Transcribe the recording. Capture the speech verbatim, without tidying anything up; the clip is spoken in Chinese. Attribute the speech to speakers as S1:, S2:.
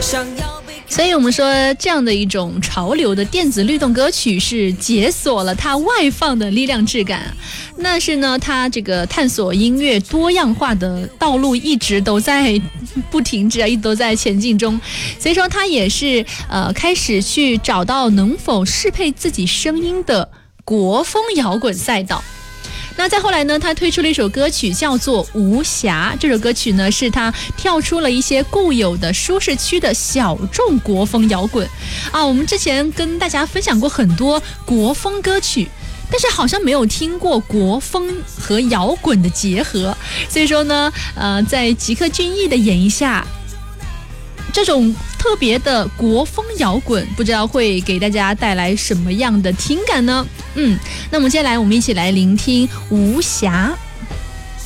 S1: 所以我们说这样的一种潮流的电子律动歌曲是解锁了它外放的力量质感，那是呢它这个探索音乐多样化的道路一直都在不停止啊，一直都在前进中。所以说它也是呃开始去找到能否适配自己声音的国风摇滚赛道。那再后来呢，他推出了一首歌曲叫做《无暇》，这首歌曲呢是他跳出了一些固有的舒适区的小众国风摇滚啊。我们之前跟大家分享过很多国风歌曲，但是好像没有听过国风和摇滚的结合，所以说呢，呃，在吉克隽逸的演绎下，这种特别的国风摇滚，不知道会给大家带来什么样的听感呢？嗯，那么接下来我们一起来聆听无暇。